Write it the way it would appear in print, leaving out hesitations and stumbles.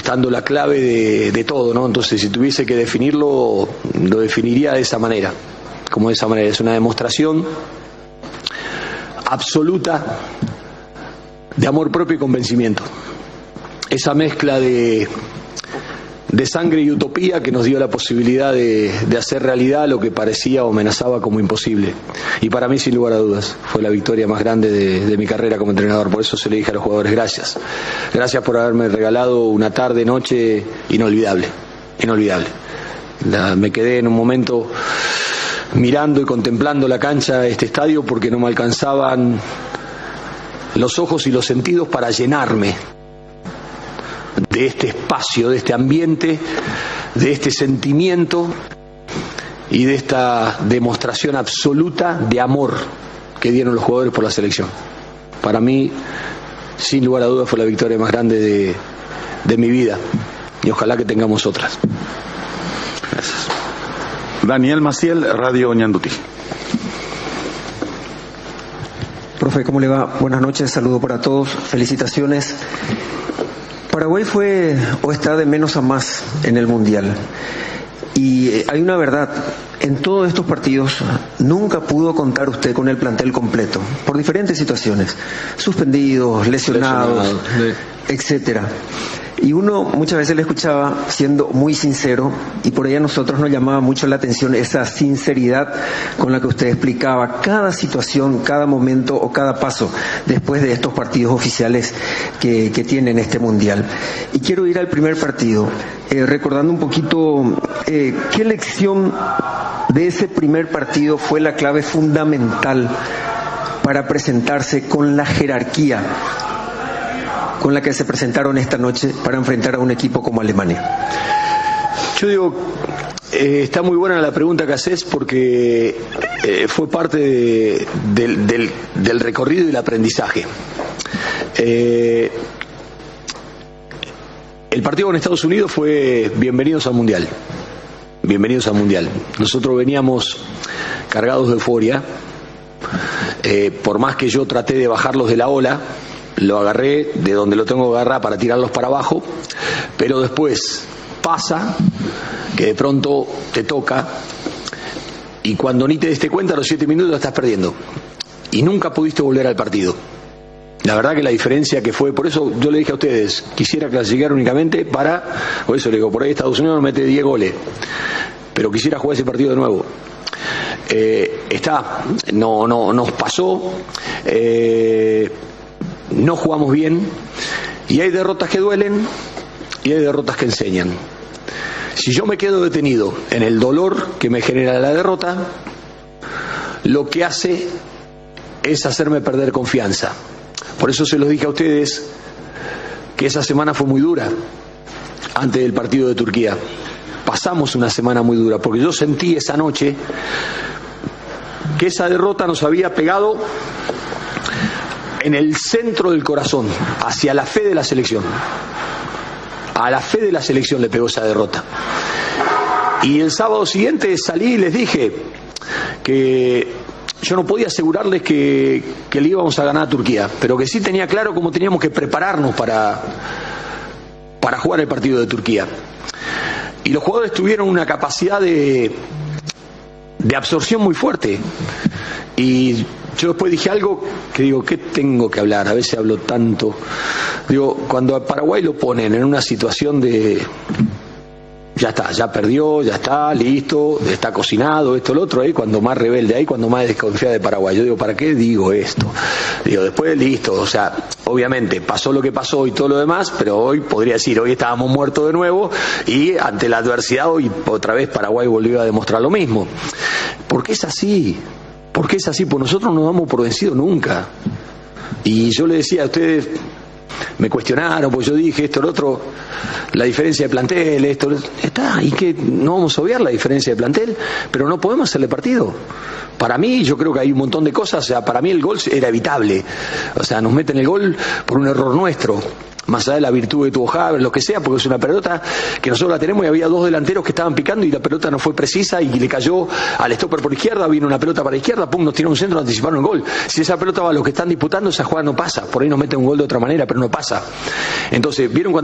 estando la clave de todo, ¿no? Entonces, si tuviese que definirlo, lo definiría de esa manera, como de esa manera. Es una demostración absoluta de amor propio y convencimiento. Esa mezcla de sangre y utopía que nos dio la posibilidad de hacer realidad lo que parecía o amenazaba como imposible. Y para mí, sin lugar a dudas, fue la victoria más grande de mi carrera como entrenador. Por eso se le dije a los jugadores, gracias. Gracias por haberme regalado una tarde, noche inolvidable. Inolvidable. Me quedé en un momento mirando y contemplando la cancha de este estadio porque no me alcanzaban los ojos y los sentidos para llenarme de este espacio, de este ambiente, de este sentimiento y de esta demostración absoluta de amor que dieron los jugadores por la selección. Para mí, sin lugar a dudas, fue la victoria más grande de mi vida y ojalá que tengamos otras. Gracias. Daniel Maciel, Radio Ñandutí. Profe, ¿cómo le va? Buenas noches, saludo para todos, felicitaciones. Paraguay fue o está de menos a más en el Mundial. Y hay una verdad, en todos estos partidos nunca pudo contar usted con el plantel completo, por diferentes situaciones, suspendidos, lesionados, etcétera. Y uno muchas veces le escuchaba siendo muy sincero, y por ahí a nosotros nos llamaba mucho la atención esa sinceridad con la que usted explicaba cada situación, cada momento o cada paso después de estos partidos oficiales que tienen este Mundial. Y quiero ir al primer partido, recordando un poquito qué lección de ese primer partido fue la clave fundamental para presentarse con la jerarquía con la que se presentaron esta noche para enfrentar a un equipo como Alemania. Yo digo, está muy buena la pregunta que haces porque fue parte del recorrido y el aprendizaje. El partido con Estados Unidos fue bienvenidos al Mundial. Bienvenidos al Mundial. Nosotros veníamos cargados de euforia. Por más que yo traté de bajarlos de la ola, lo agarré de donde lo tengo que agarrar para tirarlos para abajo, pero después pasa que de pronto te toca y cuando ni te diste cuenta a los 7 minutos estás perdiendo y nunca pudiste volver al partido. La verdad que la diferencia que fue, por eso yo le dije a ustedes, quisiera clasificar únicamente por eso le digo, por ahí Estados Unidos nos mete 10 goles, pero quisiera jugar ese partido de nuevo. No nos pasó, no jugamos bien y hay derrotas que duelen y hay derrotas que enseñan. Si yo me quedo detenido en el dolor que me genera la derrota, lo que hace es hacerme perder confianza. Por eso se los dije a ustedes que esa semana fue muy dura antes del partido de Turquía. Pasamos una semana muy dura porque yo sentí esa noche que esa derrota nos había pegado en el centro del corazón, hacia la fe de la selección. A la fe de la selección le pegó esa derrota. Y el sábado siguiente salí y les dije que yo no podía asegurarles que le íbamos a ganar a Turquía, pero que sí tenía claro cómo teníamos que prepararnos para jugar el partido de Turquía. Y los jugadores tuvieron una capacidad de absorción muy fuerte. Y yo después dije algo que digo, ¿qué tengo que hablar? A veces hablo tanto. Digo, cuando a Paraguay lo ponen en una situación de ya está, ya perdió, ya está, listo, está cocinado, esto, lo otro, ahí cuando más rebelde, ahí cuando más desconfía de Paraguay. Yo digo, ¿para qué digo esto? Digo, después listo, o sea, obviamente pasó lo que pasó y todo lo demás, pero hoy podría decir, hoy estábamos muertos de nuevo y ante la adversidad hoy otra vez Paraguay volvió a demostrar lo mismo. ¿Por qué es así? ¿Por qué es así? Pues nosotros no damos por vencido nunca. Y yo le decía a ustedes, me cuestionaron, pues yo dije esto, lo otro, la diferencia de plantel, esto, está, y que no vamos a obviar la diferencia de plantel, pero no podemos hacerle partido. Para mí, yo creo que hay un montón de cosas, o sea, para mí el gol era evitable, o sea, nos meten el gol por un error nuestro, más allá de la virtud de tuvo Javier, lo que sea, porque es una pelota que nosotros la tenemos y había dos delanteros que estaban picando y la pelota no fue precisa y le cayó al stopper por izquierda, vino una pelota para la izquierda, pum, nos tiró un centro, nos anticiparon el gol. Si esa pelota va a los que están disputando, esa jugada no pasa, por ahí nos meten un gol de otra manera, pero no pasa. Entonces, ¿vieron cuando